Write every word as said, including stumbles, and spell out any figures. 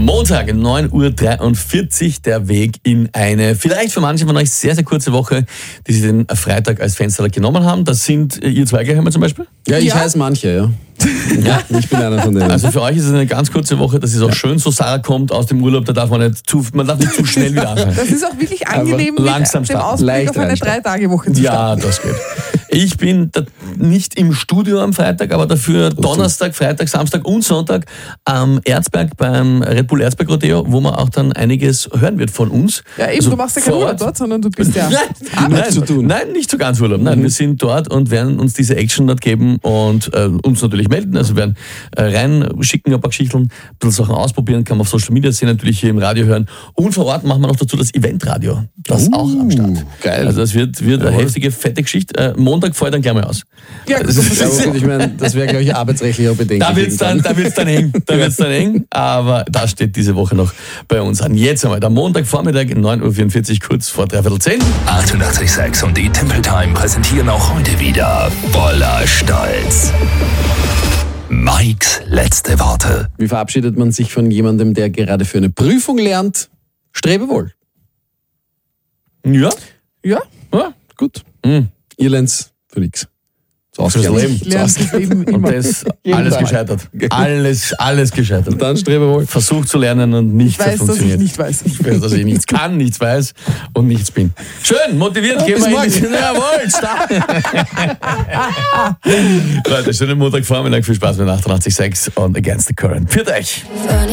Montag, neun Uhr dreiundvierzig, der Weg in eine, vielleicht für manche von euch sehr, sehr kurze Woche, die sie den Freitag als Fenster genommen haben. Das sind ihr zwei gleich einmal zum Beispiel? Ja, ich Ja. heiße manche, ja. Ja, ich bin einer von denen. Also für euch ist es eine ganz kurze Woche, das ist auch schön, so Sarah kommt aus dem Urlaub, da darf man nicht zu, man darf nicht zu schnell wieder anfangen. Das ist auch wirklich angenehm, langsam mit dem starten. Ausblick Leicht auf eine reinstarten. Drei-Tage-Woche zu starten. Ja, das geht. Ich bin da nicht im Studio am Freitag, aber dafür Donnerstag, Freitag, Samstag und Sonntag am Erzberg beim Red Bull Erzberg Rodeo, wo man auch dann einiges hören wird von uns. Ja, eben, Also du machst ja keinen vor Urlaub Ort. dort, sondern du bist ja... Nein, nein, zu tun. nein, nicht so ganz Urlaub. Nein, wir sind dort und werden uns diese Action dort geben und äh, uns natürlich melden. Also werden äh, reinschicken ein paar Geschichten, ein bisschen Sachen ausprobieren, kann man auf Social Media sehen, natürlich hier im Radio hören. Und vor Ort machen wir noch dazu das Eventradio. Das ist Uh, auch am Start. geil. Also das wird, wird eine Jawohl. heftige, fette Geschichte. Äh, Montag fällt dann gleich mal aus. Ja, gut, Also, das Ja, ist gut, ich meine, das wäre, glaube ich, arbeitsrechtlicher bedenklich. da wird's dann, da wird's dann eng, da wird's dann eng, aber das steht diese Woche noch bei uns an. Jetzt einmal, der Montagvormittag, neun Uhr vierundvierzig, kurz vor dreiviertel zehn. achtundachtzig Komma sechs und die Temple Time präsentieren auch heute wieder voller Stolz Mikes letzte Worte. Wie verabschiedet man sich von jemandem, der gerade für eine Prüfung lernt? Strebe wohl. Ja, ja, ja. Gut. Mhm. Ihr lernt's für nix. So Fürs Leben. ich lerne das Leben Und immer. das Jeden alles Tag. gescheitert. Alles, alles gescheitert. Dann strebe wohl. Versucht zu lernen und nichts Ich weiß, hat dass ich funktioniert. nicht weiß. Ich weiß, dass ich nichts kann, nichts weiß und nichts bin. Schön, motiviert, gehen bis wir in die... morgen. Jawohl, stark. Leute, schönen Montagvormittag, viel Spaß mit achtundachtzig Komma sechs und Against the Current. Für euch. Funny